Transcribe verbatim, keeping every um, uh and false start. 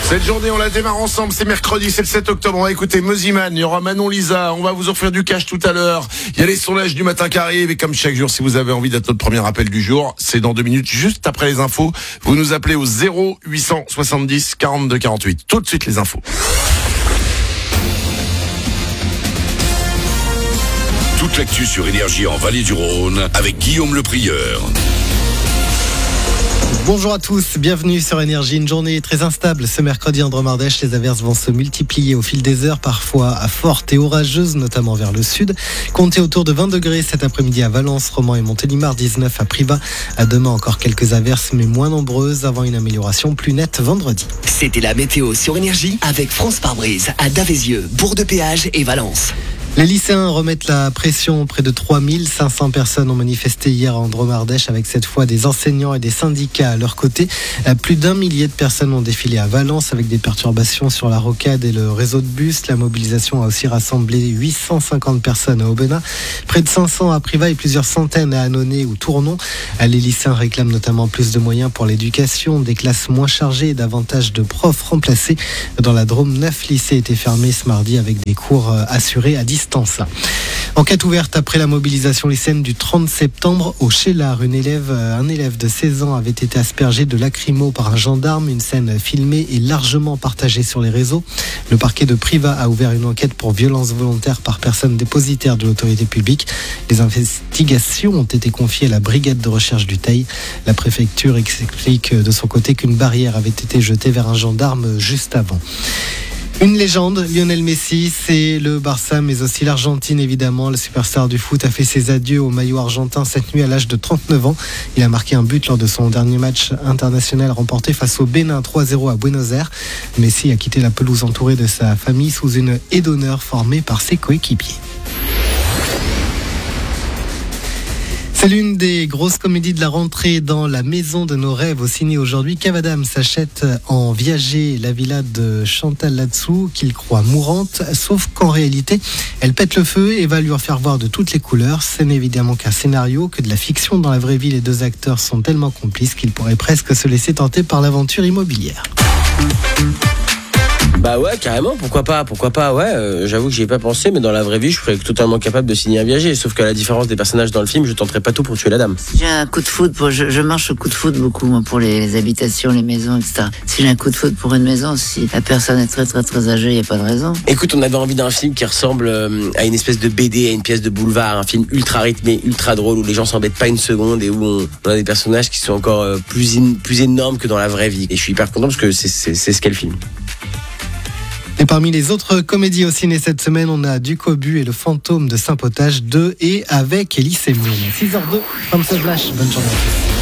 Cette journée, on la démarre ensemble. C'est mercredi, c'est le sept octobre. On va écouter Moziman, il y aura Manon Lisa. On va vous offrir du cash tout à l'heure. Il y a les sondages du matin qui arrivent. Et comme chaque jour, si vous avez envie d'être notre premier appel du jour, c'est dans deux minutes, juste après les infos. Vous nous appelez au zéro huit cent soixante-dix quarante-deux quarante-huit. Tout de suite, les infos. Toute l'actu sur Énergie en Vallée du Rhône avec Guillaume Le Prieur. Bonjour à tous, bienvenue sur Énergie. Une journée très instable ce mercredi en Drôme-Ardèche. Les averses vont se multiplier au fil des heures, parfois à fortes et orageuses, notamment vers le sud. Comptez autour de vingt degrés cet après-midi à Valence, Romans et Montélimar, dix-neuf à Privas. À demain, encore quelques averses, mais moins nombreuses, avant une amélioration plus nette vendredi. C'était la météo sur Énergie avec France Pare-Brise à Davézieux, Bourg-de-Péage et Valence. Les lycéens remettent la pression. Près de trois mille cinq cents personnes ont manifesté hier en Drôme-Ardèche, avec cette fois des enseignants et des syndicats à leur côté. Plus d'un millier de personnes ont défilé à Valence, avec des perturbations sur la rocade et le réseau de bus. La mobilisation a aussi rassemblé huit cent cinquante personnes à Aubenas, près de cinq cents à Privas et plusieurs centaines à Annonay ou Tournon. Les lycéens réclament notamment plus de moyens pour l'éducation, des classes moins chargées et davantage de profs remplacés. Dans la Drôme, neuf lycées étaient fermés ce mardi, avec des cours assurés à distance. Enquête ouverte après la mobilisation lycéenne du trente septembre au Cheylard. Une élève, un élève de seize ans avait été aspergé de lacrymo par un gendarme. Une scène filmée et largement partagée sur les réseaux. Le parquet de Privas a ouvert une enquête pour violence volontaire par personne dépositaire de l'autorité publique. Les investigations ont été confiées à la brigade de recherche du Teil. La préfecture explique de son côté qu'une barrière avait été jetée vers un gendarme juste avant. Une légende, Lionel Messi, c'est le Barça, mais aussi l'Argentine évidemment. Le superstar du foot a fait ses adieux au maillot argentin cette nuit à l'âge de trente-neuf ans. Il a marqué un but lors de son dernier match international remporté face au Bénin trois zéro à Buenos Aires. Messi a quitté la pelouse entouré de sa famille sous une haie d'honneur formée par ses coéquipiers. C'est l'une des grosses comédies de la rentrée dans la maison de nos rêves au ciné aujourd'hui. Kev Adams s'achète en viager la villa de Chantal Latsou, qu'il croit mourante, sauf qu'en réalité, elle pète le feu et va lui en faire voir de toutes les couleurs. Ce n'est évidemment qu'un scénario, que de la fiction. Dans la vraie vie, les deux acteurs sont tellement complices qu'ils pourraient presque se laisser tenter par l'aventure immobilière. Bah ouais, carrément, pourquoi pas, pourquoi pas, ouais, euh, j'avoue que j'y ai pas pensé, mais dans la vraie vie, je serais totalement capable de signer un viager, sauf qu'à la différence des personnages dans le film, je tenterai pas tout pour tuer la dame. J'ai un coup de foudre, pour, je, je marche au coup de foudre beaucoup, moi, pour les, les habitations, les maisons, et cetera. Si j'ai un coup de foudre pour une maison, si la personne est très très très âgée, il n'y a pas de raison. Écoute, on avait envie d'un film qui ressemble euh, à une espèce de B D, à une pièce de boulevard, un film ultra rythmé, ultra drôle, où les gens s'embêtent pas une seconde et où on, on a des personnages qui sont encore euh, plus, in, plus énormes que dans la vraie vie. Et je suis hyper content parce que c'est, c'est, c'est ce qu'est le film. Et parmi les autres comédies au ciné cette semaine, on a Ducobu et le fantôme de Saint-Potage deux et avec Elie Semoun. six heures deux, comme ce flash, bonne journée.